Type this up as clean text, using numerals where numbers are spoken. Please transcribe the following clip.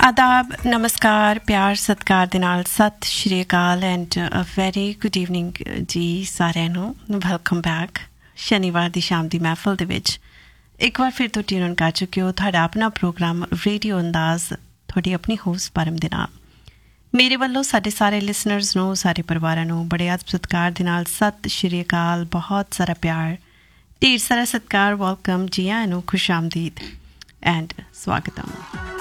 ਆਦਾਬ, ਨਮਸਕਾਰ, ਪਿਆਰ ਸਤਿਕਾਰ ਦੇ ਨਾਲ ਸਤਿ ਸ਼੍ਰੀ ਅਕਾਲ and a very good evening ਜੀ ਸਾਰਿਆਂ ਨੂੰ। ਵੈਲਕਮ ਬੈਕ ਸ਼ਨੀਵਾਰ ਦੀ ਸ਼ਾਮ ਦੀ ਮਹਿਫਲ ਦੇ ਵਿੱਚ ਇੱਕ ਵਾਰ ਫਿਰ ਤੋਂ ਟਿਊਨ ਕਰ ਚੁੱਕੇ ਹੋ। ਤੁਹਾਡਾ ਆਪਣਾ ਪ੍ਰੋਗਰਾਮ ਰੇਡੀਓ ਅੰਦਾਜ਼, ਤੁਹਾਡੀ ਆਪਣੀ ਹੋਸਟ ਪਰਮ ਦੇ ਨਾਲ। ਮੇਰੇ ਵੱਲੋਂ ਸਾਡੇ ਸਾਰੇ ਲਿਸਨਰਸ ਨੂੰ, ਸਾਰੇ ਪਰਿਵਾਰਾਂ ਨੂੰ ਬੜੇ ਆਦਰ ਸਤਿਕਾਰ ਦੇ ਨਾਲ ਸਤਿ ਸ਼੍ਰੀ ਅਕਾਲ, ਬਹੁਤ ਸਾਰਾ ਪਿਆਰ, ਢੇਰ ਸਾਰਾ ਸਤਿਕਾਰ, ਵੈਲਕਮ, ਜੀ ਆਇਆਂ ਨੂੰ, ਖੁਸ਼ ਆਮਦੀਦ ਐਂਡ ਸਵਾਗਤਮ।